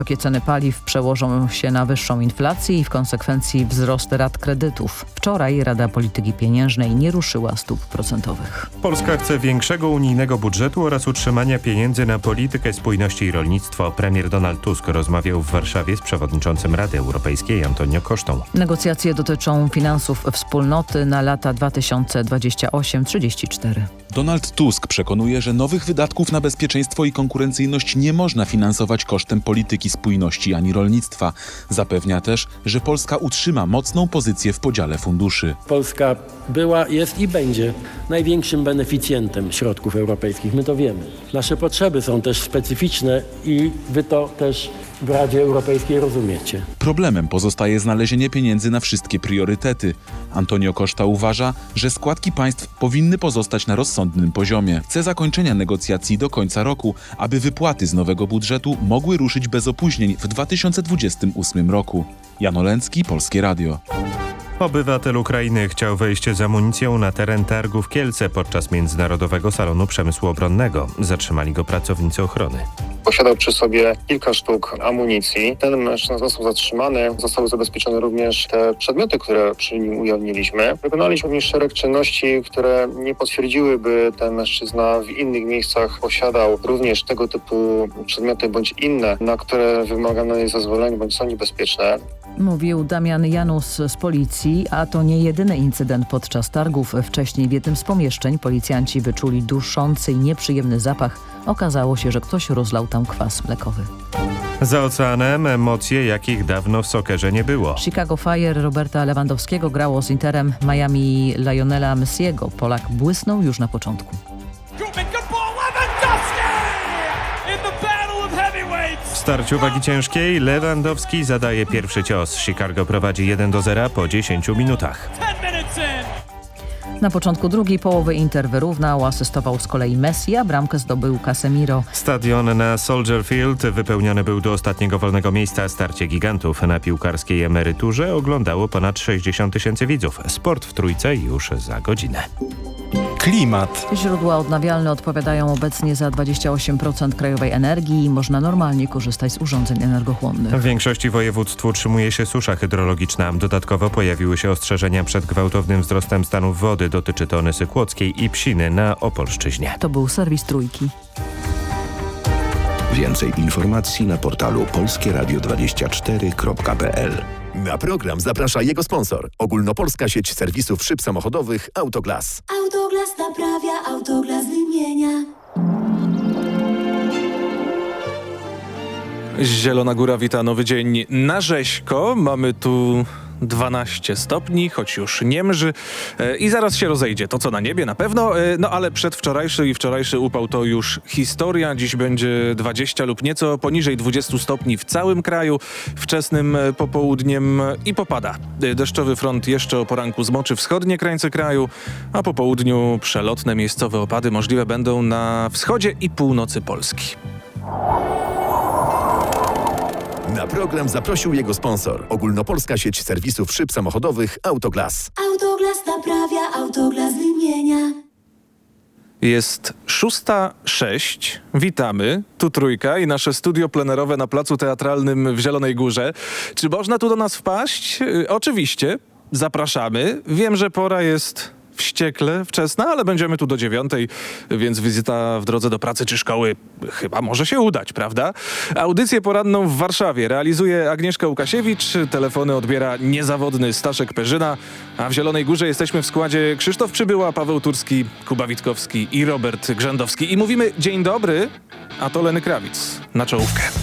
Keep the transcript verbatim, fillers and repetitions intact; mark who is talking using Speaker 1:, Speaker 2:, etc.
Speaker 1: Wysokie ceny paliw przełożą się na wyższą inflację i w konsekwencji wzrost rat kredytów. Wczoraj Rada Polityki Pieniężnej nie ruszyła stóp procentowych.
Speaker 2: Polska chce większego unijnego budżetu oraz utrzymania pieniędzy na politykę spójności i rolnictwo. Premier Donald Tusk rozmawiał w Warszawie z przewodniczącym Rady Europejskiej Antonio Costą.
Speaker 1: Negocjacje dotyczą finansów wspólnoty na lata dwa tysiące dwudziesty ósmy do trzydziestego czwartego.
Speaker 3: Donald Tusk przekonuje, że nowych wydatków na bezpieczeństwo i konkurencyjność nie można finansować kosztem polityki spójności ani rolnictwa. Zapewnia też, że Polska utrzyma mocną pozycję w podziale funduszy.
Speaker 4: Polska była, jest i będzie największym beneficjentem środków europejskich. My to wiemy. Nasze potrzeby są też specyficzne i wy to też w Radzie Europejskiej rozumiecie.
Speaker 3: Problemem pozostaje znalezienie pieniędzy na wszystkie priorytety. Antonio Costa uważa, że składki państw powinny pozostać na rozsądnym poziomie. Chce zakończenia negocjacji do końca roku, aby wypłaty z nowego budżetu mogły ruszyć bez opóźnień w dwa tysiące dwudziestym ósmym roku. Jan Olęcki, Polskie Radio.
Speaker 2: Obywatel Ukrainy chciał wejść z amunicją na teren targów Kielce podczas Międzynarodowego Salonu Przemysłu Obronnego. Zatrzymali go pracownicy ochrony.
Speaker 5: Posiadał przy sobie kilka sztuk amunicji. Ten mężczyzna został zatrzymany. Zostały zabezpieczone również te przedmioty, które przy nim ujawniliśmy. Wykonaliśmy również szereg czynności, które nie potwierdziłyby ten mężczyzna w innych miejscach posiadał również tego typu przedmioty bądź inne, na które wymagane jest zezwolenie bądź są niebezpieczne.
Speaker 1: Mówił Damian Janus z policji, a to nie jedyny incydent podczas targów. Wcześniej w jednym z pomieszczeń policjanci wyczuli duszący i nieprzyjemny zapach. Okazało się, że ktoś rozlał tam kwas mlekowy.
Speaker 2: Za oceanem emocje, jakich dawno w sokerze nie było.
Speaker 1: Chicago Fire Roberta Lewandowskiego grało z Interem Miami Lionela Messiego. Polak błysnął już na początku.
Speaker 2: W starciu wagi ciężkiej Lewandowski zadaje pierwszy cios. Chicago prowadzi jeden do zera po dziesięciu minutach.
Speaker 1: Na początku drugiej połowy Inter wyrównał, asystował z kolei Messi, a bramkę zdobył Casemiro.
Speaker 2: Stadion na Soldier Field wypełniony był do ostatniego wolnego miejsca. Starcie gigantów na piłkarskiej emeryturze oglądało ponad sześćdziesiąt tysięcy widzów. Sport w Trójce już za godzinę.
Speaker 6: Klimat.
Speaker 1: Źródła odnawialne odpowiadają obecnie za dwadzieścia osiem procent krajowej energii i można normalnie korzystać z urządzeń energochłonnych.
Speaker 2: W większości województw utrzymuje się susza hydrologiczna. Dodatkowo pojawiły się ostrzeżenia przed gwałtownym wzrostem stanów wody. Dotyczy to Onysy Kłodzkiej i Psiny na Opolszczyźnie.
Speaker 1: To był serwis Trójki.
Speaker 7: Więcej informacji na portalu polskie radio dwadzieścia cztery kropka p l.
Speaker 8: Na program zaprasza jego sponsor. Ogólnopolska sieć serwisów szyb samochodowych Autoglas.
Speaker 9: Autoglas naprawia, Autoglas wymienia.
Speaker 6: Zielona Góra wita nowy dzień na rzeźko. Mamy tu dwanaście stopni, choć już nie mrzy e, i zaraz się rozejdzie. To co na niebie na pewno, e, no ale przedwczorajszy i wczorajszy upał to już historia. Dziś będzie dwadzieścia lub nieco poniżej dwudziestu stopni w całym kraju. Wczesnym popołudniem i popada. E, deszczowy front jeszcze o poranku zmoczy wschodnie krańce kraju, a po południu przelotne miejscowe opady możliwe będą na wschodzie i północy Polski.
Speaker 8: Na program zaprosił jego sponsor. Ogólnopolska sieć serwisów szyb samochodowych Autoglas.
Speaker 9: Autoglas naprawia, Autoglas wymienia.
Speaker 6: Jest szósta sześć. Witamy. Tu Trójka i nasze studio plenerowe na Placu Teatralnym w Zielonej Górze. Czy można tu do nas wpaść? Yy, oczywiście. Zapraszamy. Wiem, że pora jest wściekle wczesna, ale będziemy tu do dziewiątej, więc wizyta w drodze do pracy czy szkoły chyba może się udać, prawda? Audycję poranną w Warszawie realizuje Agnieszka Łukasiewicz, telefony odbiera niezawodny Staszek Perzyna, a w Zielonej Górze jesteśmy w składzie Krzysztof Przybyła, Paweł Turski, Kuba Witkowski i Robert Grzędowski. I mówimy dzień dobry, a to Leny Krawic na czołówkę.